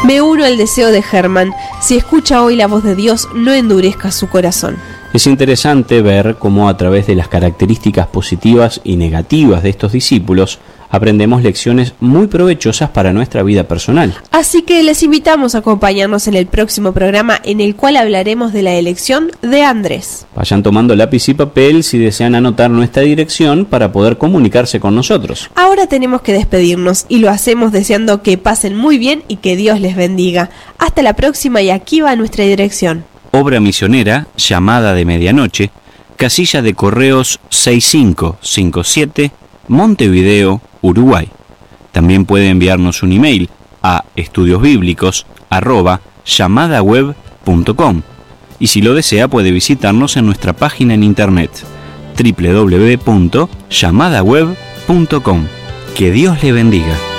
Me uno al deseo de Germán. Si escucha hoy la voz de Dios, no endurezca su corazón. Es interesante ver cómo a través de las características positivas y negativas de estos discípulos aprendemos lecciones muy provechosas para nuestra vida personal. Así que les invitamos a acompañarnos en el próximo programa en el cual hablaremos de la elección de Andrés. Vayan tomando lápiz y papel si desean anotar nuestra dirección para poder comunicarse con nosotros. Ahora tenemos que despedirnos y lo hacemos deseando que pasen muy bien y que Dios les bendiga. Hasta la próxima y aquí va nuestra dirección. Obra misionera, Llamada de Medianoche, casilla de correos 6557, Montevideo, Uruguay. También puede enviarnos un email a estudiosbiblicos@llamadaweb.com y si lo desea puede visitarnos en nuestra página en internet www.llamadaweb.com. Que Dios le bendiga.